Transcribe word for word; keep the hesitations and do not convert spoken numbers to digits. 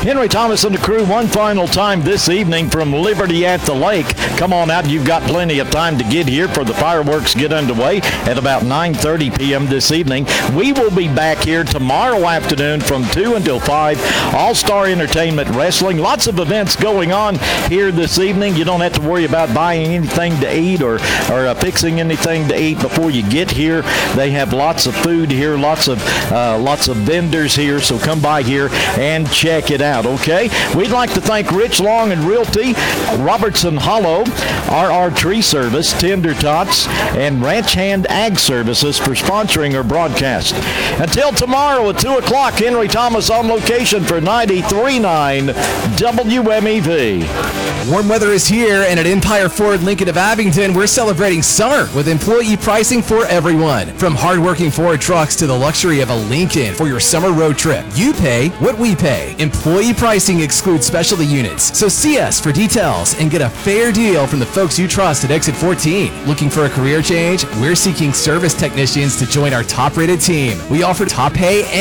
Henry Thomas and the crew one final time this evening from Liberty at the Lake. Come on out. You've got plenty of time to get here for the fireworks get underway at about nine thirty p.m. this evening. We will be back here tomorrow afternoon from two until five. All-Star Entertainment Wrestling. Lots of events going on here this evening. You don't have to worry about buying anything to eat or, or uh, fixing anything to eat before you get here. They have lots of food here, lots of uh, lots of vendors here, so come by here and check it out, okay? We'd like to thank Rich Long and Realty, Robertson Hollow, R R Tree Service, Tender Tots, and Ranch Hand Ag Services for sponsoring our broadcast. Until tomorrow at two o'clock, Henry Thomas on location for ninety-three point nine W M E V. Warm weather is here, and at Empire Ford Lincoln of Abington, we're celebrating summer with employee pricing for everyone. From hardworking Ford trucks to the luxury of a Lincoln for your summer road trip. You pay what we pay. Employee pricing excludes specialty units. So see us for details and get a fair deal from the folks you trust at Exit fourteen. Looking for a career change? We're seeking service technicians to join our top-rated team. We offer top pay and